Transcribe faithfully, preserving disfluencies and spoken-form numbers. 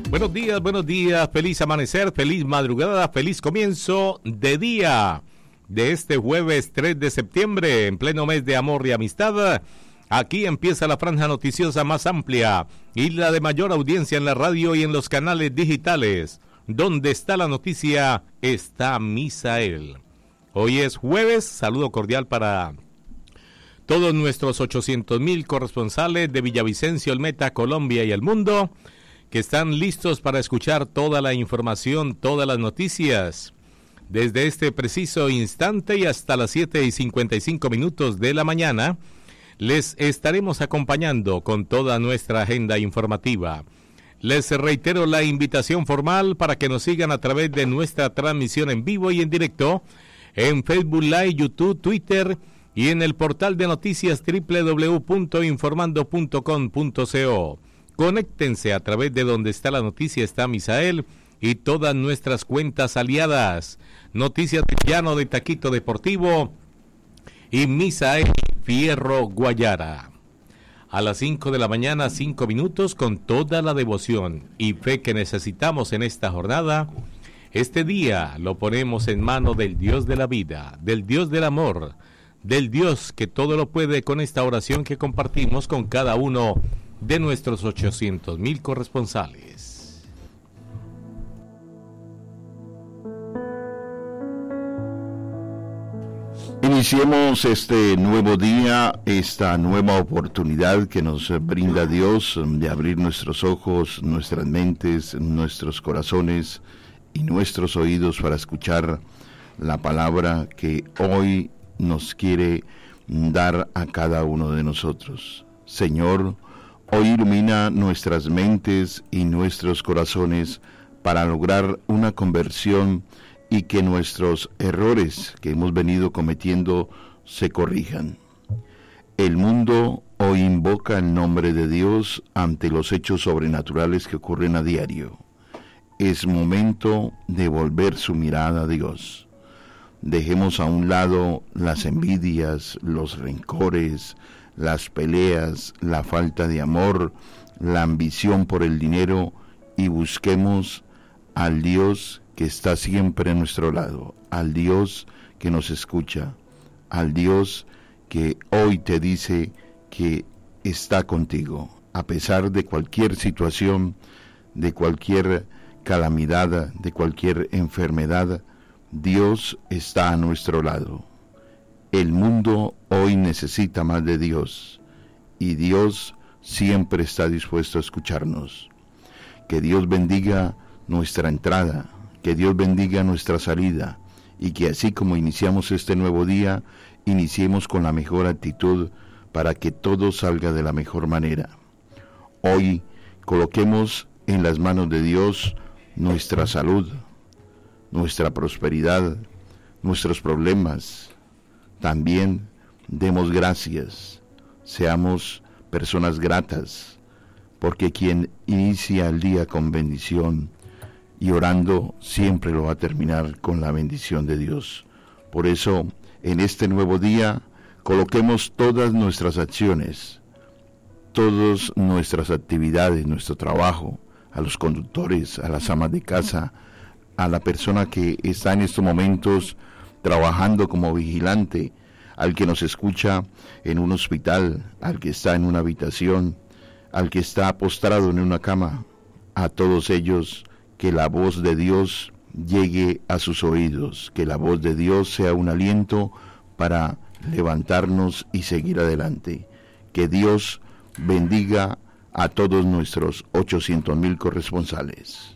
Buenos días, buenos días, feliz amanecer, feliz madrugada, feliz comienzo de día de este jueves tres de septiembre, en pleno mes de amor y amistad. Aquí empieza la franja noticiosa más amplia y la de mayor audiencia en la radio y en los canales digitales. Donde está la noticia, está Misael. Hoy es jueves, saludo cordial para todos nuestros ochocientos mil corresponsales de Villavicencio, El Meta, Colombia y el mundo, que están listos para escuchar toda la información, todas las noticias, desde este preciso instante y hasta las siete y cincuenta y cinco minutos de la mañana. Les estaremos acompañando con toda nuestra agenda informativa. Les reitero la invitación formal para que nos sigan a través de nuestra transmisión en vivo y en directo en Facebook Live, YouTube, Twitter y en el portal de noticias doble u doble u doble u punto informando punto com punto co. Conéctense a través de donde está la noticia, está Misael y todas nuestras cuentas aliadas. Noticias de Llano de Taquito Deportivo y Misael Fierro Guayara. A las cinco de la mañana, cinco minutos, con toda la devoción y fe que necesitamos en esta jornada. Este día lo ponemos en manos del Dios de la vida, del Dios del amor, del Dios que todo lo puede, con esta oración que compartimos con cada uno de nuestros ochocientos mil corresponsales. Iniciemos este nuevo día, esta nueva oportunidad que nos brinda Dios de abrir nuestros ojos, nuestras mentes, nuestros corazones y nuestros oídos para escuchar la palabra que hoy nos quiere dar a cada uno de nosotros. Señor, hoy ilumina nuestras mentes y nuestros corazones para lograr una conversión y que nuestros errores que hemos venido cometiendo se corrijan. El mundo hoy invoca el nombre de Dios ante los hechos sobrenaturales que ocurren a diario. Es momento de volver su mirada a Dios. Dejemos a un lado las envidias, los rencores, las peleas, la falta de amor, la ambición por el dinero y busquemos al Dios que está siempre a nuestro lado, al Dios que nos escucha, al Dios que hoy te dice que está contigo, a pesar de cualquier situación, de cualquier calamidad, de cualquier enfermedad. Dios está a nuestro lado. El mundo hoy necesita más de Dios y Dios siempre está dispuesto a escucharnos. Que Dios bendiga nuestra entrada, que Dios bendiga nuestra salida y que así como iniciamos este nuevo día, iniciemos con la mejor actitud para que todo salga de la mejor manera. Hoy coloquemos en las manos de Dios nuestra salud, nuestra prosperidad, nuestros problemas. También demos gracias, seamos personas gratas, porque quien inicia el día con bendición y orando siempre lo va a terminar con la bendición de Dios. Por eso, en este nuevo día, coloquemos todas nuestras acciones, todas nuestras actividades, nuestro trabajo, a los conductores, a las amas de casa, a la persona que está en estos momentos trabajando como vigilante, al que nos escucha en un hospital, al que está en una habitación, al que está postrado en una cama, a todos ellos, que la voz de Dios llegue a sus oídos, que la voz de Dios sea un aliento para levantarnos y seguir adelante. Que Dios bendiga a todos nuestros ochocientos mil corresponsales.